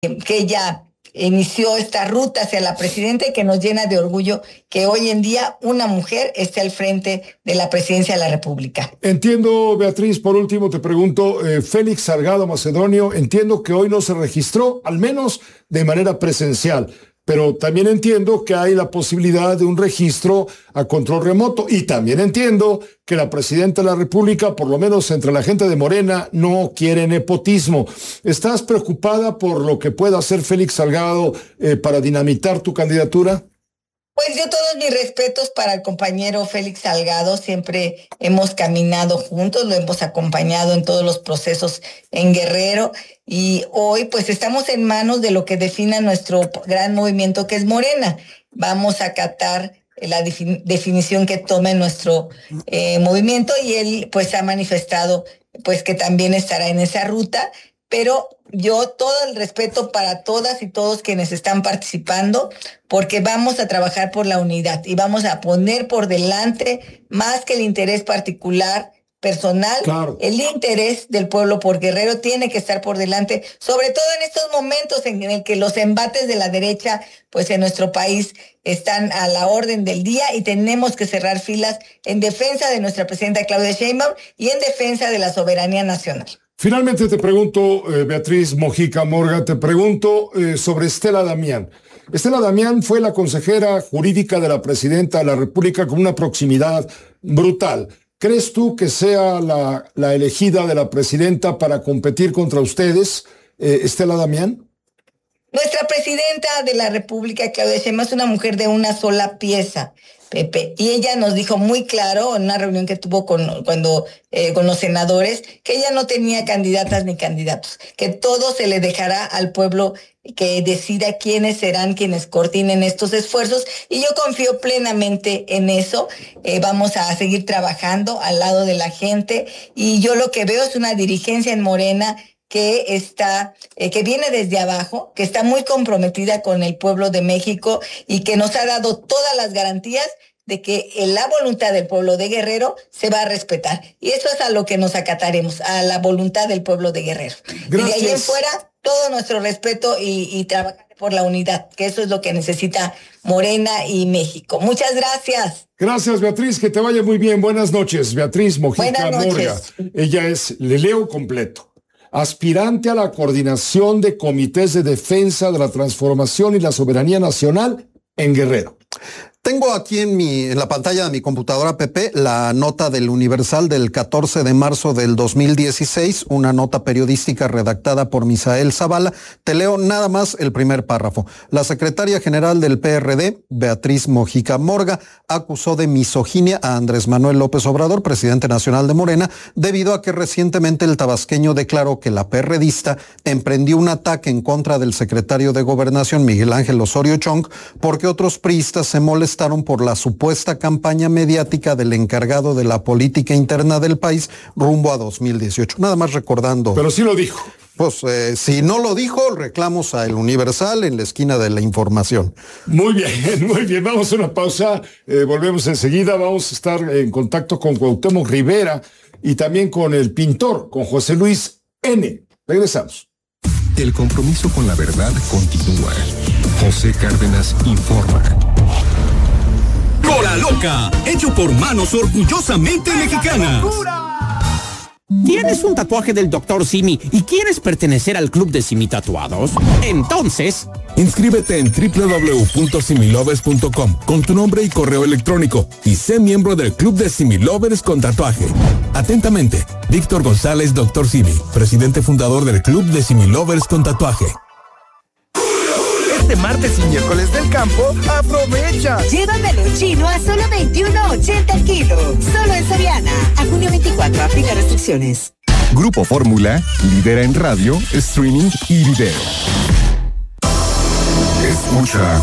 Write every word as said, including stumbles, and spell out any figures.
que ella inició esta ruta hacia la presidenta y que nos llena de orgullo que hoy en día una mujer esté al frente de la presidencia de la República. Entiendo, Beatriz, por último te pregunto, eh, Félix Salgado Macedonio, entiendo que hoy no se registró, al menos de manera presencial, pero también entiendo que hay la posibilidad de un registro a control remoto y también entiendo que la presidenta de la República, por lo menos entre la gente de Morena, no quiere nepotismo. ¿Estás preocupada por lo que pueda hacer Félix Salgado eh, para dinamitar tu candidatura? Pues yo todos mis respetos para el compañero Félix Salgado, siempre hemos caminado juntos, lo hemos acompañado en todos los procesos en Guerrero y hoy pues estamos en manos de lo que defina nuestro gran movimiento que es Morena. Vamos a acatar la defin- definición que tome nuestro eh, movimiento y él pues ha manifestado pues que también estará en esa ruta, pero yo todo el respeto para todas y todos quienes están participando, porque vamos a trabajar por la unidad y vamos a poner por delante más que el interés particular, personal, claro. El interés del pueblo por Guerrero tiene que estar por delante, sobre todo en estos momentos en el que los embates de la derecha, pues en nuestro país están a la orden del día y tenemos que cerrar filas en defensa de nuestra presidenta Claudia Sheinbaum y en defensa de la soberanía nacional. Finalmente te pregunto, eh, Beatriz Mojica Morga, te pregunto eh, sobre Estela Damián. Estela Damián fue la consejera jurídica de la presidenta de la República con una proximidad brutal. ¿Crees tú que sea la, la elegida de la presidenta para competir contra ustedes, eh, Estela Damián? Nuestra presidenta de la República, Claudia Sheinbaum, es una mujer de una sola pieza, Pepe, y ella nos dijo muy claro en una reunión que tuvo con, cuando, eh, con los senadores que ella no tenía candidatas ni candidatos, que todo se le dejará al pueblo que decida quiénes serán quienes coordinen estos esfuerzos y yo confío plenamente en eso. Eh, vamos a seguir trabajando al lado de la gente y yo lo que veo es una dirigencia en Morena que está, eh, que viene desde abajo, que está muy comprometida con el pueblo de México y que nos ha dado todas las garantías de que la voluntad del pueblo de Guerrero se va a respetar. Y eso es a lo que nos acataremos, a la voluntad del pueblo de Guerrero. Gracias. Y de ahí en fuera, todo nuestro respeto y, y trabajar por la unidad, que eso es lo que necesita Morena y México. Muchas gracias. Gracias, Beatriz, que te vaya muy bien. Buenas noches, Beatriz Mojica Morga. Ella es, le leo completo, aspirante a la coordinación de comités de defensa de la transformación y la soberanía nacional en Guerrero. Tengo aquí en mi en la pantalla de mi computadora, Pepe, la nota del Universal del catorce de marzo del dos mil dieciséis, una nota periodística redactada por Misael Zavala. Te leo nada más el primer párrafo. La secretaria general del P R D, Beatriz Mojica Morga, acusó de misoginia a Andrés Manuel López Obrador, presidente nacional de Morena, debido a que recientemente el tabasqueño declaró que la perredista emprendió un ataque en contra del secretario de Gobernación, Miguel Ángel Osorio Chong, porque otros priistas se molestaron por la supuesta campaña mediática del encargado de la política interna del país rumbo a dos mil dieciocho. Nada más recordando. Pero sí lo dijo. Pues eh, si no lo dijo, reclamos a El Universal en la esquina de la información. Muy bien, muy bien. Vamos a una pausa. Eh, volvemos enseguida. Vamos a estar en contacto con Cuauhtémoc Rivera y también con el pintor, con José Luis N. Regresamos. El compromiso con la verdad continúa. José Cárdenas informa. Cola Loca, hecho por manos orgullosamente mexicanas. ¿Tienes un tatuaje del doctor Simi y quieres pertenecer al club de Simi Tatuados? Entonces, inscríbete en doble u doble u doble u punto similovers punto com con tu nombre y correo electrónico y sé miembro del club de Similovers con tatuaje. Atentamente, Víctor González, doctor Simi, presidente fundador del club de Similovers con tatuaje. Este martes y miércoles del campo, aprovecha. Llévamelo chino a solo veintiuno ochenta el kilo. Solo en Soriana. A junio veinticuatro, aplica restricciones. Grupo Fórmula lidera en radio, streaming y video. Escucha